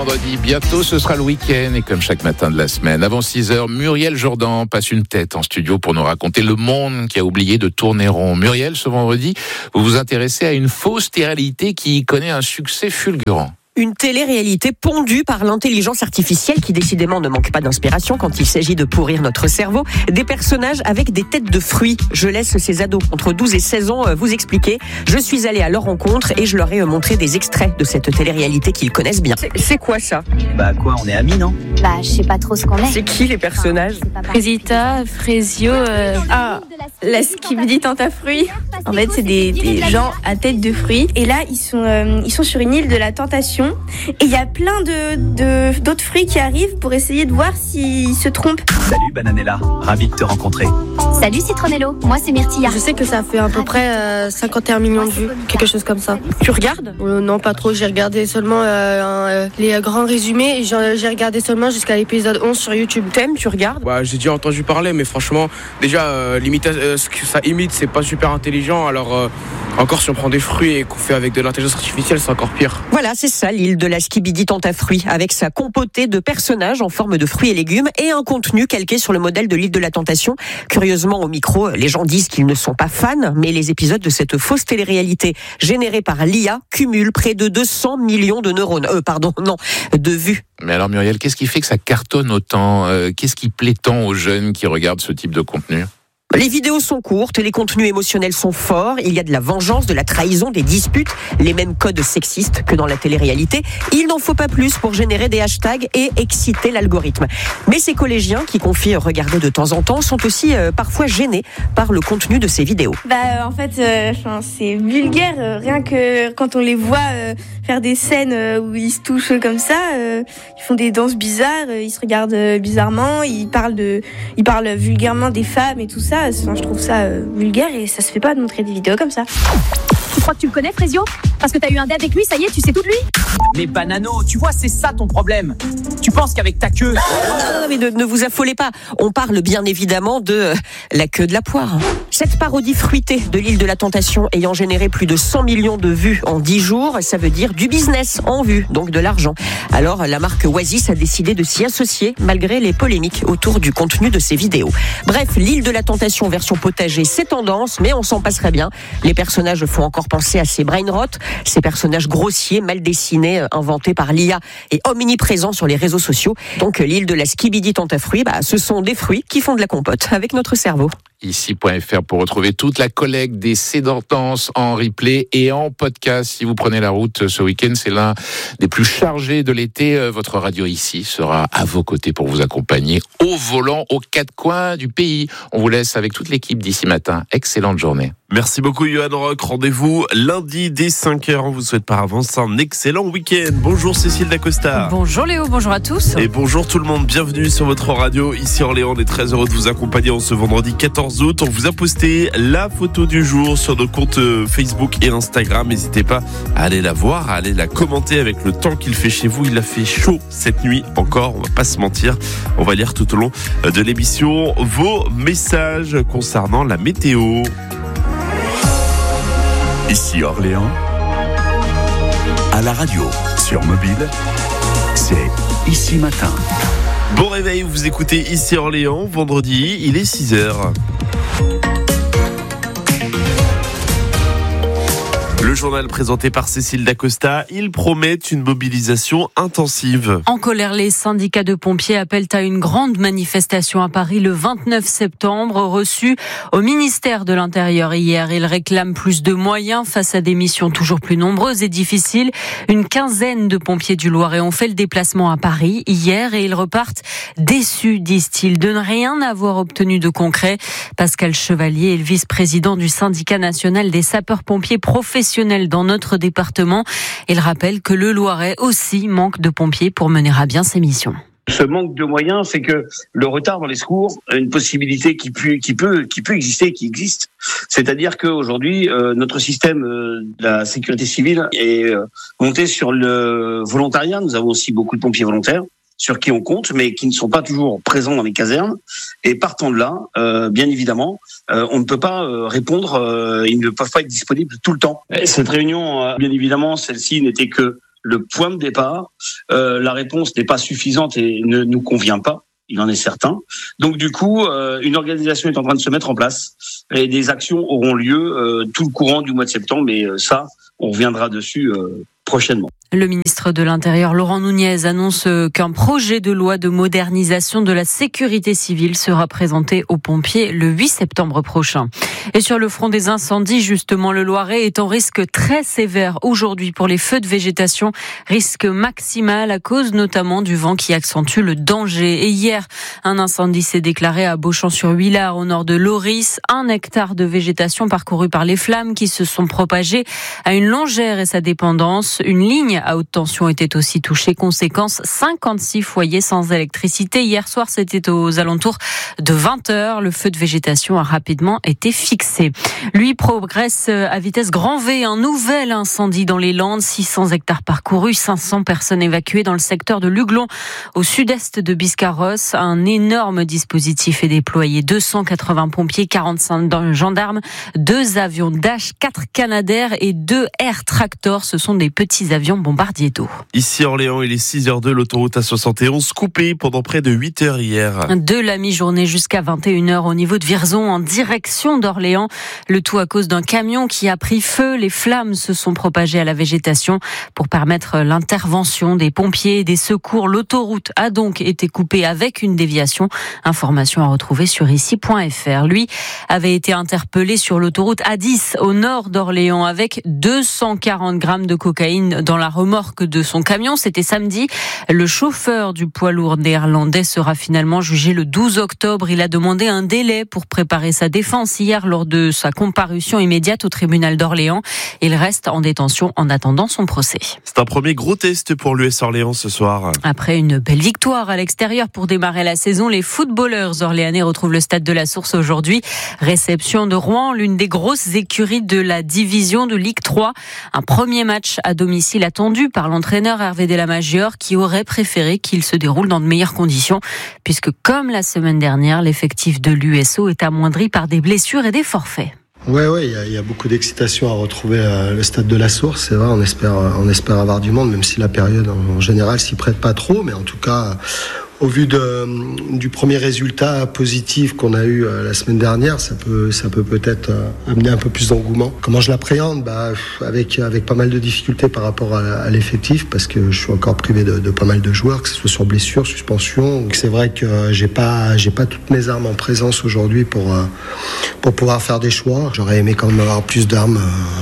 vendredi. Bientôt, ce sera le week-end et comme chaque matin de la semaine, avant 6h, Muriel Jourdan passe une tête en studio pour nous raconter le monde qui a oublié de tourner rond. Muriel, ce vendredi, vous vous intéressez à une fausse télé-réalité qui connaît un succès fulgurant. Une télé-réalité pondue par l'intelligence artificielle qui décidément ne manque pas d'inspiration quand il s'agit de pourrir notre cerveau. Des personnages avec des têtes de fruits. Je laisse ces ados entre 12 et 16 ans vous expliquer. Je suis allée à leur rencontre et je leur ai montré des extraits de cette télé-réalité qu'ils connaissent bien. C'est quoi ça ? On est amis, non ? Je sais pas trop ce qu'on est. C'est qui les personnages ? Rosita, Frésio, la skibidi tente à fruits. En fait, c'est des gens à tête de fruits. Et là, ils sont sur une île de la tentation. Et il y a plein d'autres fruits qui arrivent pour essayer de voir s'ils se trompent. Salut Bananella, ravi de te rencontrer. Salut Citronello, moi c'est Myrtilla. Je sais que ça fait à peu près 51 millions de vues, quelque chose comme ça. Tu regardes ? Non, pas trop. J'ai regardé seulement les grands résumés. Et j'ai regardé seulement jusqu'à l'épisode 11 sur YouTube. T'aimes, tu regardes ? J'ai déjà entendu parler, mais franchement, déjà, ce que ça imite, c'est pas super intelligent. Alors, encore si on prend des fruits et qu'on fait avec de l'intelligence artificielle, c'est encore pire. Voilà, c'est ça, l'île de la skibidi tente à fruits, avec sa compotée de personnages en forme de fruits et légumes et un contenu calqué sur le modèle de l'île de la tentation. Curieusement, au micro, les gens disent qu'ils ne sont pas fans, mais les épisodes de cette fausse télé-réalité générée par l'IA cumulent près de 200 millions de neurones. De vues. Mais alors Muriel, qu'est-ce qui fait que ça cartonne autant ? Qu'est-ce qui plaît tant aux jeunes qui regardent ce type de contenu ? Les vidéos sont courtes, les contenus émotionnels sont forts, il y a de la vengeance, de la trahison, des disputes, les mêmes codes sexistes que dans la télé-réalité. Il n'en faut pas plus pour générer des hashtags et exciter l'algorithme. Mais ces collégiens qui confient regarder de temps en temps sont aussi parfois gênés par le contenu de ces vidéos. En fait, c'est vulgaire. Rien que quand on les voit faire des scènes où ils se touchent comme ça, ils font des danses bizarres, ils se regardent bizarrement, ils parlent vulgairement des femmes et tout ça. Je trouve ça vulgaire et ça se fait pas de montrer des vidéos comme ça. Tu crois que tu le connais, Frésio ? Parce que t'as eu un dé avec lui, ça y est, tu sais tout de lui ? Mais Banano, tu vois, c'est ça ton problème. Tu penses qu'avec ta queue... Non, mais ne vous affolez pas. On parle bien évidemment de la queue de la poire. Cette parodie fruitée de l'île de la tentation ayant généré plus de 100 millions de vues en 10 jours, ça veut dire du business en vue, donc de l'argent. Alors, la marque Oasis a décidé de s'y associer malgré les polémiques autour du contenu de ces vidéos. Bref, l'île de la tentation version potager, c'est tendance, mais on s'en passerait bien. Les personnages font encore penser à ces brain rot, ces personnages grossiers, mal dessinés, inventés par l'IA et omniprésents sur les réseaux sociaux. Donc l'île de la skibidi tente à fruits, ce sont des fruits qui font de la compote avec notre cerveau. Ici.fr pour retrouver toute la collecte des Sédantenses en replay et en podcast. Si vous prenez la route ce week-end, c'est l'un des plus chargés de l'été. Votre radio ici sera à vos côtés pour vous accompagner au volant aux quatre coins du pays. On vous laisse avec toute l'équipe d'ici matin. Excellente journée. Merci beaucoup Johan Rock. Rendez-vous lundi dès 5h. On vous souhaite par avance un excellent week-end. Bonjour Cécile Dacosta. Bonjour Léo, bonjour à tous. Et bonjour tout le monde. Bienvenue sur votre radio. Ici Orléans, on est très heureux de vous accompagner en ce vendredi 14 août. On vous a posté la photo du jour sur nos comptes Facebook et Instagram. N'hésitez pas à aller la voir, à aller la commenter avec le temps qu'il fait chez vous. Il a fait chaud cette nuit encore, on va pas se mentir. On va lire tout au long de l'émission vos messages concernant la météo. Ici Orléans, à la radio, sur mobile, c'est Ici Matin. Bon réveil, vous écoutez Ici Orléans, vendredi, il est 6h. Le journal présenté par Cécile Dacosta, il promet une mobilisation intensive. En colère, les syndicats de pompiers appellent à une grande manifestation à Paris le 29 septembre, reçue au ministère de l'Intérieur hier. Ils réclament plus de moyens face à des missions toujours plus nombreuses et difficiles. Une quinzaine de pompiers du Loiret ont fait le déplacement à Paris hier et ils repartent déçus, disent-ils, de ne rien avoir obtenu de concret. Pascal Chevalier est le vice-président du syndicat national des sapeurs-pompiers professionnels dans notre département. Il rappelle que le Loiret aussi manque de pompiers pour mener à bien ses missions. Ce manque de moyens fait que le retard dans les secours est une possibilité qui peut exister, qui existe. C'est-à-dire qu'aujourd'hui, notre système de la sécurité civile est monté sur le volontariat. Nous avons aussi beaucoup de pompiers volontaires sur qui on compte, mais qui ne sont pas toujours présents dans les casernes. Et partant de là, bien évidemment, on ne peut pas répondre, ils ne peuvent pas être disponibles tout le temps. Cette réunion, bien évidemment, celle-ci n'était que le point de départ. La réponse n'est pas suffisante et ne nous convient pas. Il en est certain. Donc du coup, une organisation est en train de se mettre en place et des actions auront lieu tout le courant du mois de septembre. Mais ça, on reviendra dessus prochainement. Le ministre de l'Intérieur, Laurent Nunez, annonce qu'un projet de loi de modernisation de la sécurité civile sera présenté aux pompiers le 8 septembre prochain. Et sur le front des incendies, justement, le Loiret est en risque très sévère aujourd'hui pour les feux de végétation. Risque maximal à cause notamment du vent qui accentue le danger. Et hier, un incendie s'est déclaré à Beauchamp-sur-Huillard, au nord de Loris. 1 hectare de végétation parcouru par les flammes qui se sont propagées à une longère et sa dépendance. Une ligne à haute tension était aussi touchée. Conséquence, 56 foyers sans électricité. Hier soir, c'était aux alentours de 20h. Le feu de végétation a rapidement été fixé. Lui progresse à vitesse grand V. Un nouvel incendie dans les Landes. 600 hectares parcourus, 500 personnes évacuées dans le secteur de Luglon, au sud-est de Biscarrosse. Un énorme dispositif est déployé. 280 pompiers, 45 gendarmes, 2 avions Dash, 4 Canadair et 2 Air Tractor. Ce sont des petits avions bombardiers d'eau. Ici à Orléans, il est 6h02, l'autoroute A71 coupée pendant près de 8 heures hier. De la mi-journée jusqu'à 21h au niveau de Vierzon en direction d'Orléans. Le tout à cause d'un camion qui a pris feu. Les flammes se sont propagées à la végétation. Pour permettre l'intervention des pompiers et des secours, l'autoroute a donc été coupée avec une déviation. Information à retrouver sur ici.fr. Lui avait été interpellé sur l'autoroute A10 au nord d'Orléans avec 240 grammes de cocaïne dans la remorque de son camion. C'était samedi. Le chauffeur du poids lourd néerlandais sera finalement jugé le 12 octobre. Il a demandé un délai pour préparer sa défense hier lors de sa comparution immédiate au tribunal d'Orléans. Il reste en détention en attendant son procès. C'est un premier gros test pour l'US Orléans ce soir. Après une belle victoire à l'extérieur pour démarrer la saison, les footballeurs orléanais retrouvent le stade de la Source aujourd'hui. Réception de Rouen, l'une des grosses écuries de la division de Ligue 3. Un premier match à domicile attendu par l'entraîneur Hervé Delamagior qui aurait préféré qu'il se déroule dans de meilleures conditions puisque comme la semaine dernière, l'effectif de l'USO est amoindri par des blessures et des forfaits. Ouais, il y a beaucoup d'excitation à retrouver le stade de la Source. C'est vrai, on espère avoir du monde, même si la période en général s'y prête pas trop, mais en tout cas, au vu du premier résultat positif qu'on a eu la semaine dernière, ça peut peut-être amener un peu plus d'engouement. Comment je l'appréhende ? Avec pas mal de difficultés par rapport à l'effectif, parce que je suis encore privé de pas mal de joueurs, que ce soit sur blessure, suspension. Donc c'est vrai que j'ai pas toutes mes armes en présence aujourd'hui pour pouvoir faire des choix. J'aurais aimé quand même avoir plus d'armes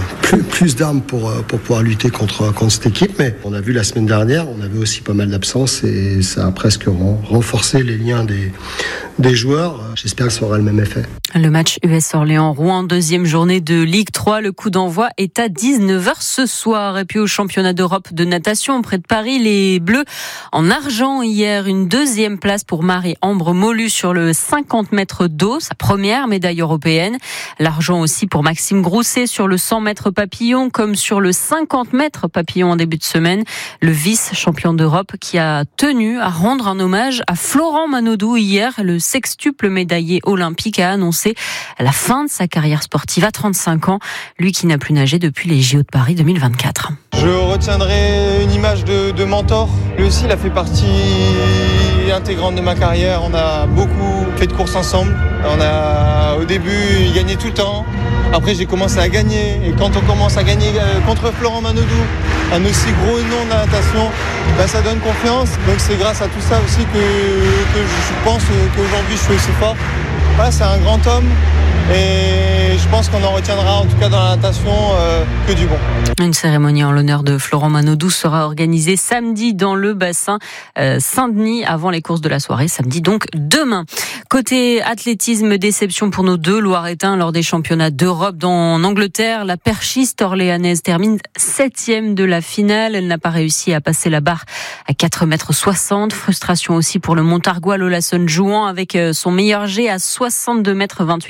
pour pouvoir lutter contre cette équipe. Mais on a vu la semaine dernière, on avait aussi pas mal d'absences et ça a presque renforcé les liens des joueurs. J'espère que ça aura le même effet. Le match US Orléans-Rouen, deuxième journée de Ligue 3. Le coup d'envoi est à 19h ce soir. Et puis au championnat d'Europe de natation près de Paris, les Bleus en argent hier. Une deuxième place pour Marie-Ambre Molu sur le 50 mètres d'eau, sa première médaille européenne. L'argent aussi pour Maxime Grousset sur le 100 mètres papillon comme sur le 50 mètres papillon en début de semaine. Le vice-champion d'Europe qui a tenu à rendre un hommage à Florent Manodou hier. Le sextuple médaillé olympique a annoncé la fin de sa carrière sportive à 35 ans. Lui qui n'a plus nagé depuis les JO de Paris 2024. Je retiendrai une image de mentor. Lui aussi, il a fait partie intégrante de ma carrière. On a beaucoup fait de courses ensemble. Au début, il gagnait tout le temps. Après, j'ai commencé à gagner. Et quand on commence à gagner contre Florent Manodou, un aussi gros nom de la natation, ça donne confiance. Donc c'est grâce à tout ça aussi que je pense qu'aujourd'hui, je suis aussi fort. Voilà, c'est un grand homme. Et je pense qu'on en retiendra, en tout cas dans la natation, que du bon. Une cérémonie en l'honneur de Florent Manodou sera organisée samedi dans le bassin Saint-Denis avant les courses de la soirée, samedi donc demain. Côté athlétisme, déception pour nos deux Loiretains lors des championnats d'Europe en Angleterre. La perchiste orléanaise termine 7e de la finale. Elle n'a pas réussi à passer la barre à 4,60 m. Frustration aussi pour le Montargois Lola Son Jouan avec son meilleur jet à 62,28 m.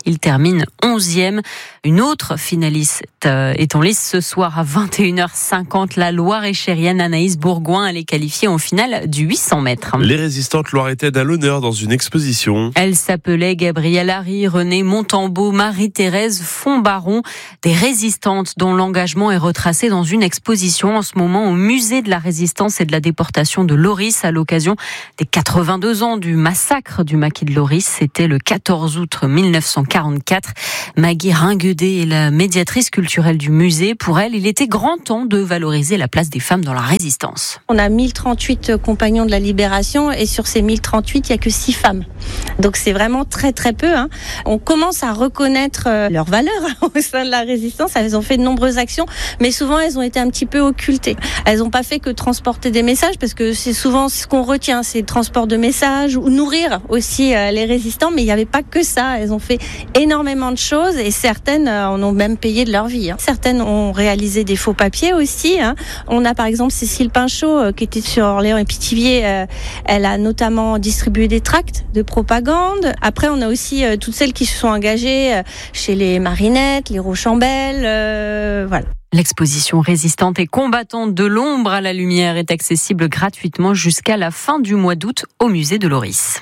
Il termine 11e. Une autre finaliste est en lice ce soir à 21h50. La Loire-et-Chérienne Anaïs Bourgoin, elle est qualifiée en finale du 800 mètres. Les résistantes loiretaines à l'honneur dans une exposition. Elle s'appelait Gabrielle Harry, Renée Montambeau, Marie-Thérèse Font-Baron, des résistantes dont l'engagement est retracé dans une exposition en ce moment au musée de la Résistance et de la déportation de Loris à l'occasion des 82 ans du massacre du maquis de Loris. C'était le 14 août 1944. Maggie Ringuedet est la médiatrice culturelle du musée. Pour elle, il était grand temps de valoriser la place des femmes dans la résistance. On a 1038 compagnons de la libération et sur ces 1038, il n'y a que 6 femmes. Donc c'est vraiment très très peu. On commence à reconnaître leurs valeurs au sein de la résistance. Elles ont fait de nombreuses actions, mais souvent elles ont été un petit peu occultées. Elles n'ont pas fait que transporter des messages, parce que c'est souvent ce qu'on retient, c'est le transport de messages ou nourrir aussi les résistants, mais il n'y avait pas que ça. Elles ont fait énormément de choses et certaines en ont même payé de leur vie. Certaines ont réalisé des faux papiers aussi. On a par exemple Cécile Pinchot qui était sur Orléans et Pithiviers. Elle a notamment distribué des tracts de propagande. Après, on a aussi toutes celles qui se sont engagées chez les Marinettes, les Rochambeau, voilà. L'exposition Résistante et combattante de l'ombre à la lumière est accessible gratuitement jusqu'à la fin du mois d'août au musée de Loris.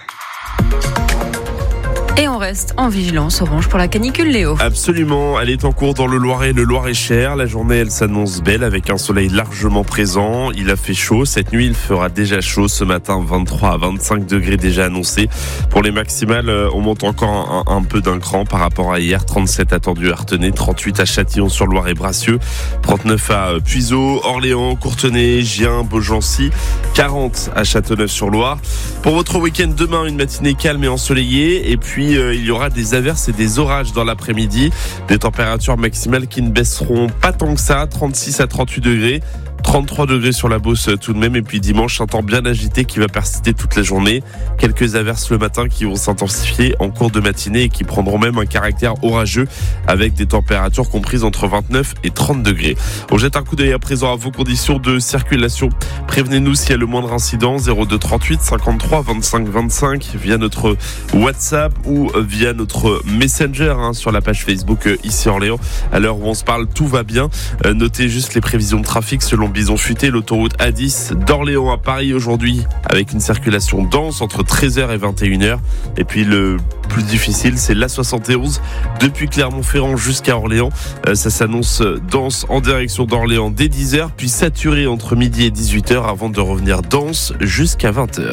Et on reste en vigilance orange pour la canicule, Léo. Absolument, elle est en cours dans le Loiret, le Loir-et-Cher. La journée, elle s'annonce belle avec un soleil largement présent. Il a fait chaud. Cette nuit, il fera déjà chaud. Ce matin, 23 à 25 degrés déjà annoncés. Pour les maximales, on monte encore un peu d'un cran par rapport à hier. 37 attendus à Artenay, 38 à Châtillon-sur-Loire et Bracieux, 39 à Puiseaux, Orléans, Courtenay, Gien, Beaugency, 40 à Châteauneuf-sur-Loire. Pour votre week-end, demain, une matinée calme et ensoleillée. Et puis, il y aura des averses et des orages dans l'après-midi. Des températures maximales qui ne baisseront pas tant que ça, 36 à 38 degrés. 33 degrés sur la Beauce tout de même. Et puis dimanche, un temps bien agité qui va persister toute la journée. Quelques averses le matin qui vont s'intensifier en cours de matinée et qui prendront même un caractère orageux avec des températures comprises entre 29 et 30 degrés. On jette un coup d'œil à présent à vos conditions de circulation. Prévenez-nous s'il y a le moindre incident. 02 38 53 25 25 via notre WhatsApp ou via notre Messenger sur la page Facebook ici Orléans. À l'heure où on se parle, tout va bien. Notez juste les prévisions de trafic selon Bison Futé, l'autoroute A10 d'Orléans à Paris aujourd'hui avec une circulation dense entre 13h et 21h. Et puis le plus difficile, c'est l'A71 depuis Clermont-Ferrand jusqu'à Orléans. Ça s'annonce dense en direction d'Orléans dès 10h, puis saturé entre midi et 18h avant de revenir dense jusqu'à 20h.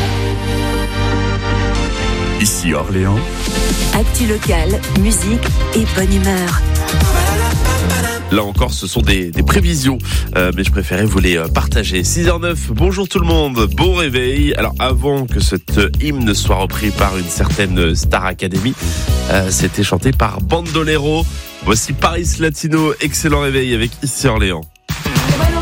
Ici Orléans. Actu local, musique et bonne humeur. Là encore, ce sont des prévisions, mais je préférais vous les partager. 6h09, bonjour tout le monde, bon réveil. Alors avant que cet hymne soit repris par une certaine Star Academy, c'était chanté par Bandolero. Voici Paris Latino, excellent réveil avec Ici Orléans.